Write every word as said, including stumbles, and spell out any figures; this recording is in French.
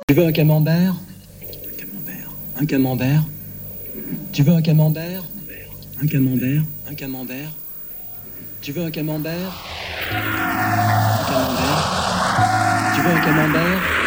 Tu veux un camembert? Un camembert. Un camembert? Tu veux un camembert? Un camembert? Un camembert? Tu veux un camembert? Un camembert? Tu veux un camembert?